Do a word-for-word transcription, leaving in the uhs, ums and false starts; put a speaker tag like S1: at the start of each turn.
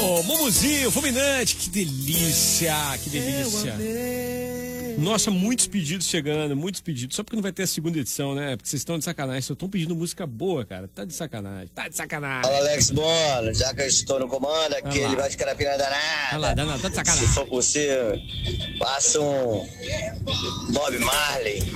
S1: Ô, Mumuzinho, fulminante, que delícia, que delícia. Nossa, muitos pedidos chegando, muitos pedidos. Só porque não vai ter a segunda edição, né? Porque vocês estão de sacanagem, só estão pedindo música boa, cara. Tá de sacanagem, tá de sacanagem.
S2: Fala, Alex Bono, já que eu estou no comando, aquele vai de carapina danada.
S1: Olha lá, danado, tá de sacanagem.
S2: Se for possível, passa um Bob Marley.